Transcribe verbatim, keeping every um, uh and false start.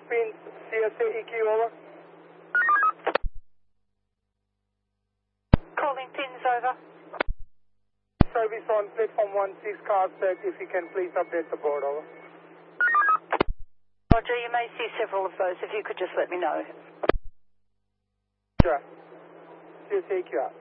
Philippines, C S A E Q, over. Calling pins, over. Service on platform one, six cars back, if you can please update the board, over. Roger, you may see several of those, if you could just let me know. Sure. C S A E Q out.